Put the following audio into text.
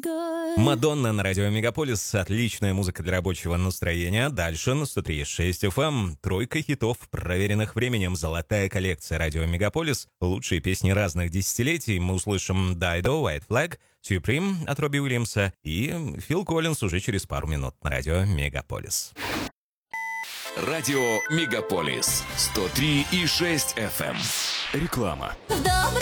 Мадонна на радио Мегаполис. Отличная музыка для рабочего настроения. Дальше на 103.6 FM. Тройка хитов, проверенных временем. Золотая коллекция радио Мегаполис. Лучшие песни разных десятилетий. Мы услышим Dido, White Flag, Supreme от Робби Уильямса и Фил Коллинз уже через пару минут на радио Мегаполис. Радио Мегаполис 103.6 FM. Реклама.